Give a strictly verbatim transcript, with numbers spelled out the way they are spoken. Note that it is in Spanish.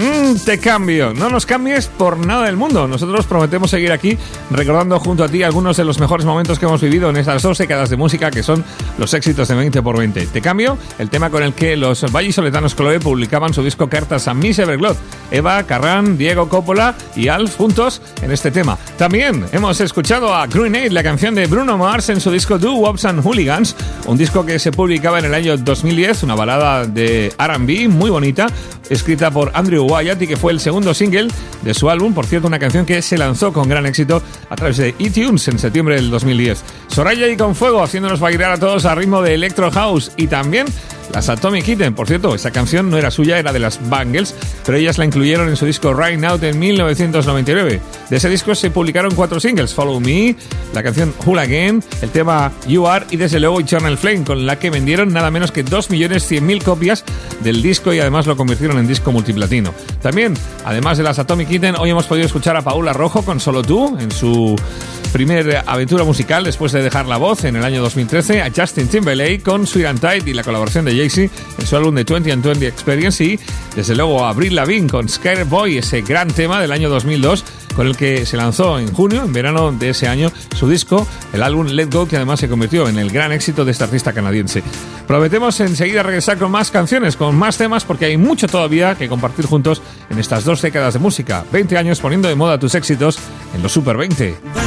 Mm, te cambio. No nos cambies por nada del mundo. Nosotros prometemos seguir aquí recordando junto a ti algunos de los mejores momentos que hemos vivido en estas dos décadas de música, que son los éxitos de veinte por veinte. Te cambio, el tema con el que los vallisoletanos Chloe publicaban su disco Cartas a Miss Everglot. Eva, Carrán, Diego Coppola y Alf juntos en este tema. También hemos escuchado a Grenade, la canción de Bruno Mars en su disco Do Wops and Hooligans, un disco que se publicaba en el año dos mil diez, una balada de R and B muy bonita, escrita por Andrew Wyatt y que fue el segundo single de su álbum. Por cierto, una canción que se lanzó con gran éxito a través de iTunes en septiembre del dos mil diez. Soraya y Con Fuego haciéndonos bailar a todos a ritmo de Electro House, y también las Atomic Kitten. Por cierto, esa canción no era suya, era de las Bangles, pero ellas la incluyeron en su disco Right Now en mil novecientos noventa y nueve. De ese disco se publicaron cuatro singles: Follow Me, la canción Whole Again, el tema You Are y desde luego Eternal Flame, con la que vendieron nada menos que dos millones cien mil copias del disco y además lo convirtieron en disco multiplatino. También, además de las Atomic Kitten, hoy hemos podido escuchar a Paula Rojo con Solo Tú en su primera aventura musical después de dejar la voz en el año dos mil trece, a Justin Timberlake con Sweet and Tight y la colaboración de Jay-Z en su álbum de veinte and veinte Experience, y desde luego a Avril Lavigne con Scared Boy, ese gran tema del año dos mil dos con el que se lanzó en junio, en verano de ese año, su disco, el álbum Let Go, que además se convirtió en el gran éxito de esta artista canadiense. Prometemos enseguida regresar con más canciones, con más temas, porque hay mucho todavía que compartir juntos en estas dos décadas de música. veinte años poniendo de moda tus éxitos en los Super veinte.